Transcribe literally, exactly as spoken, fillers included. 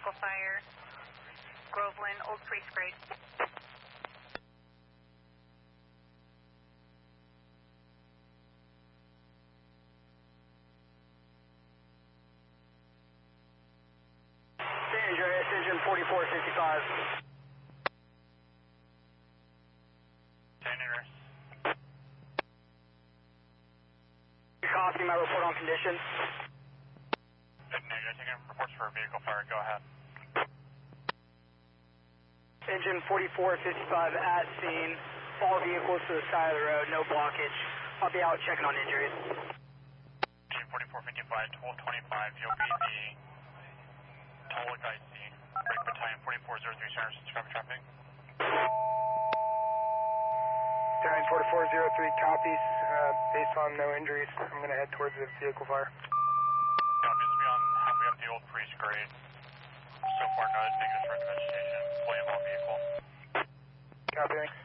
vehicle fire, Groveland, Old Priest grade. San Andreas, engine forty-four fifty-five. San Andreas. Copy my report on condition. Negative, taking reports for vehicle fire, go ahead. Engine forty-four fifty-five at scene. All vehicles to the side of the road, no blockage. I'll be out checking on injuries. Engine forty-four fifty-five, twelve twenty-five, you'll be the toll guide scene. Break battalion forty-four oh three, San Francisco traffic. Battalion forty-four oh three copies. Uh, based on no injuries, I'm going to head towards the vehicle fire. Copies will be on halfway up the Old Priest grade. So far, no negative for the vegetation. Fully involved vehicle. Copy, thanks.